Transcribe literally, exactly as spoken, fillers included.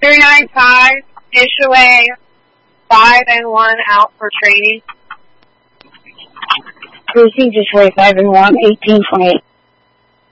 three nine five, Ishaway, five and one out for training. Precinct Ishaway, five and one, eighteen twenty-eight.